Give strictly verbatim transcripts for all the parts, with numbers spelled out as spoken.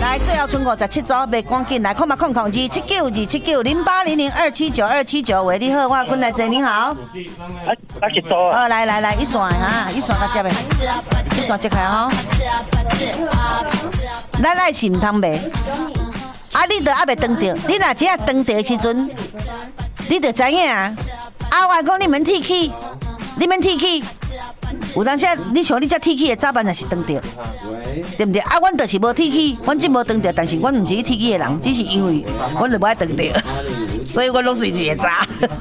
来，最后剩五十七组，袂赶紧来，空吧空空二七九二七九零八零零二七九二七九。喂，你好，我坤来坐，你好。 啊，八十组。 哦，来来来，一线哈，一线甲接的，一线接开吼。咱爱是唔通卖，啊，你都还袂登着，你若只要登着的时阵，你就知影啊。啊，我讲你免提起，你免提起。有当时你像你这提起的早班也是登着，对不对？啊，阮就是无提起，阮真无登着，但是阮唔是提起的人，只是因为阮就无爱登着，所以阮拢随一个早。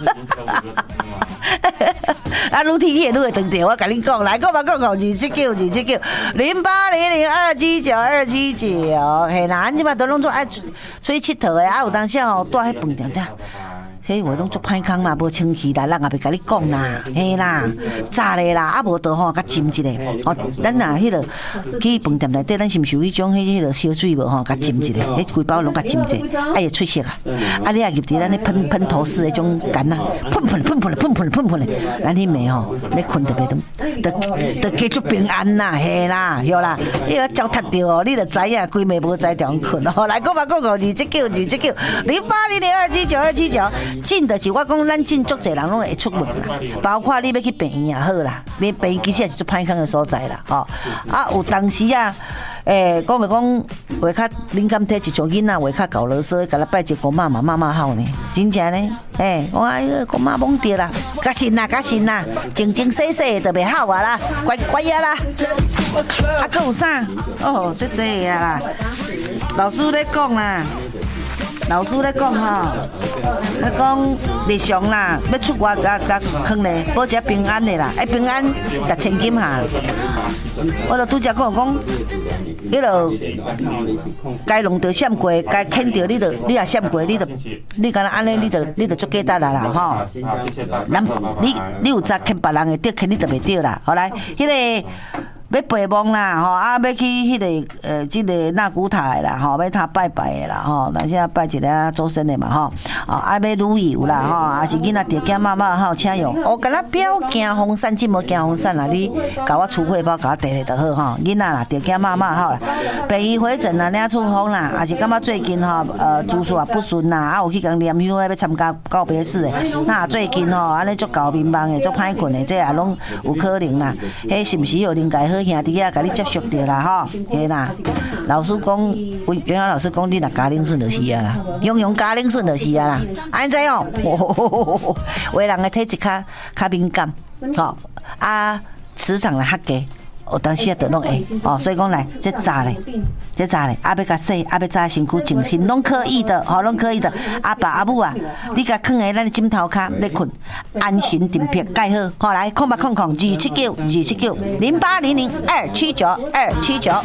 啊，愈提起愈会登着，我甲你讲，来讲吧，讲讲二七九二七九零八零零二七九二七九，嘿啦，咱即摆都拢做爱出去佚佗的，啊，有当时吼住喺饭店遮。迄话拢足歹空嘛，无清气啦，人也袂甲你讲啦，嘿啦，炸咧啦，啊无倒吼，甲浸一下，哦，咱若迄个去饭店内底，咱是毋是有迄种迄迄个烧水无吼，甲浸一下，迄规包拢甲浸一下，啊会出色啊，啊你也入伫咱咧喷喷头式迄种干啊，喷喷喷喷喷喷喷喷咧，咱迄暝吼，咧困特别都都都加足平安啦，嘿啦，对啦，你若脚踏着哦，你就知影规暝无在中困哦，来讲吧，讲讲二七九二七九零八零零二七九二七九。进就是我讲，咱进足侪人拢会出门啦，包括你要去病院也好啦，病病院其实也是足歹康的所在啦，吼、哦、啊有当时啊，诶、欸，讲咪讲话较敏感体，一像囡仔话较搞啰嗦，甲咱拜一个妈妈妈妈好呢，真正呢，诶、欸，我哎个姑妈懵掉啦，甲信啦，甲信啦，静静细细就袂好啊啦，乖乖啊啦，啊，佮有啥？哦，这这啊啦，老师咧讲啦。老师咧讲吼，咧讲日常啦，要出外甲甲坑咧，保持平安的啦，爱平安值千金哈。我就拄则讲讲，你就该弄着闪过，该牵着你就你也闪过，你就你敢若安尼，你就你就足简单啦啦吼。咱你你有早牵别人的，得牵你就袂着啦。后来迄个。要陪梦啦，吼啊，要去迄、那个呃，即、这个纳古塔的啦，吼，要他拜拜的啦，吼，但是啊拜一个周生的嘛，吼，啊，啊要旅游啦，吼，啊是囡仔爹囝妈妈吼，请用，哦，敢若不要惊风扇，真无惊风扇啦，你甲我出汇报，甲我摕摕就好吼，囡仔啦，爹囝妈妈好啦，病医回诊啦，领处方啦，啊是感觉最近吼，呃，住宿也不顺啦，啊有去共念香要参加告别式的，那最近吼，安尼足搞迷茫的，足歹困的，这也拢有可能啦，迄是毋是有灵界好？兄弟啊，甲你接触着啦吼，嘿啦。老师讲，原来老师讲，你若家庭顺就是啊啦，用用家庭顺就是啊啦。安怎样？有的人的体质较较敏感，吼啊，磁场来较低。有当时啊，就拢会哦，所以讲来，这早咧，这早咧，啊要甲洗，啊要早身躯静心，拢可以的，吼，拢可以的。阿爸阿母啊，你甲囥喺咱枕头骹咧困，安神定魄盖好，好来，空吧空空，二七九二七九零八零零二七九二七九。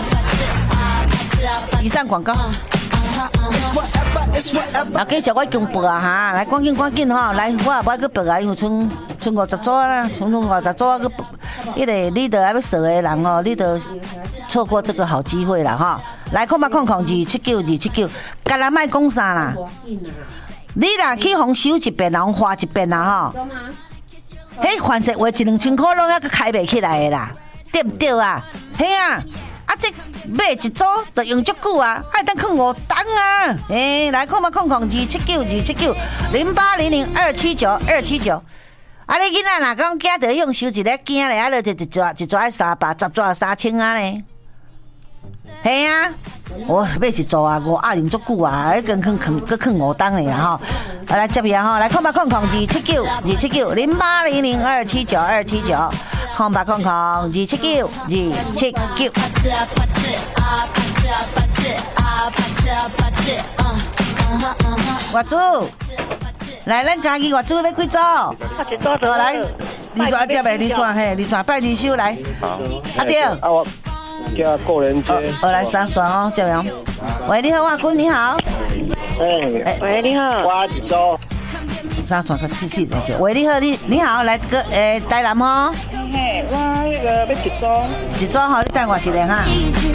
以上广告。啊，继续我强报啊哈，来赶紧赶紧吼，来我也不爱去报啊，因为剩剩五十组啦，剩剩五十组啊，去，迄个你得还要熟的人哦，你得错过这个好机会啦哈。来，看吧看看二七九二七九，干啦卖讲啥啦？你若去互收一遍，然后花一遍啦吼，迄凡是话一两千块拢还佫开袂起来的啦，对不对啊？嘿啊！啊，这买一组就用足久啊，爱当放五档啊！诶、欸，来看嘛，看看二七九二七九零八零零二七九二七九。啊，你囡仔若讲囝着用收一个囝咧，啊，就一抓一抓三百，十抓三千啊咧。系啊，我买一组啊，五啊零足久啊，迄根放放搁放五档咧啦吼。啊，来接呀吼，来看吧，看看二七九二七九零八零零二七九二七九。看吧，看看二七九二七九。外祖，来，咱家己外祖要几组？好来，二线接呗，二线嘿，二线拜二收来。 好， 阿爹。啊我叫过人街。 我来三线哦，接样。喂，你好，阿君你好。 哎， 喂，你好。 我一组。 三线个七七来接。喂，你好，你你好，来个诶台南哦。 嘿，我那个要一组。 一组好，你带我一个哈。